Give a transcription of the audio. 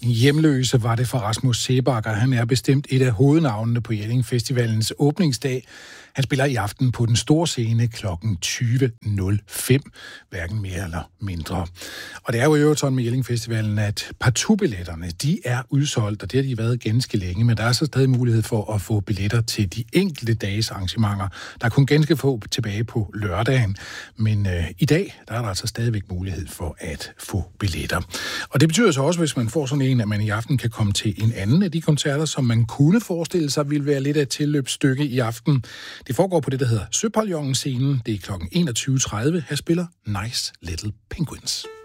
Hjemløse var det for Rasmus Seebakker. Han er bestemt et af hovednavnene på Jelling Festivalens åbningsdag. Han spiller i aften på den store scene kl. 20.05, hverken mere eller mindre. Og det er jo i øvrigt sådan med Jelling Festivalen, at partout-billetterne, de er udsolgt, og det har de været ganske længe, men der er så stadig mulighed for at få billetter til de enkelte dages arrangementer. Der er kun ganske få tilbage på lørdagen, men i dag, der er der altså stadigvæk mulighed for at få billetter. Og det betyder så også, hvis man får sådan en, at man i aften kan komme til en anden af de koncerter, som man kunne forestille sig ville være lidt af et tilløbsstykke i aften. Det foregår på det, der hedder Søpavillonen-scenen. Det er kl. 21.30. Her spiller Nice Little Penguins.